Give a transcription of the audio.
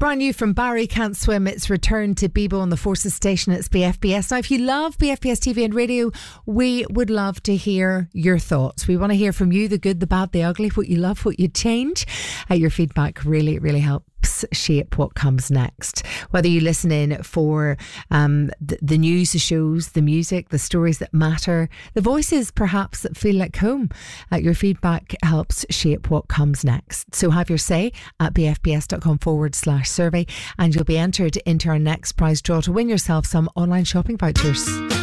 Brand new from Barry Can't Swim. It's returned to Bebo on the Forces station. It's BFBS. Now, if you love BFBS TV and radio, we would love to hear your thoughts. We want to hear from you, the good, the bad, the ugly, what you love, what you change. Your feedback really helps shape what comes next. Whether you listen in for the news, the shows, the music, the stories that matter, the voices perhaps that feel like home, your feedback helps shape what comes next. So have your say at bfbs.com/survey and you'll be entered into our next prize draw to win yourself some online shopping vouchers.